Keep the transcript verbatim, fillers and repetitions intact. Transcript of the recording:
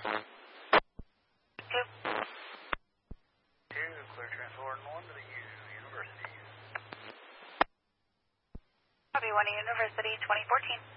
Two. Two, clear transport one to the U University. Copy one University twenty fourteen.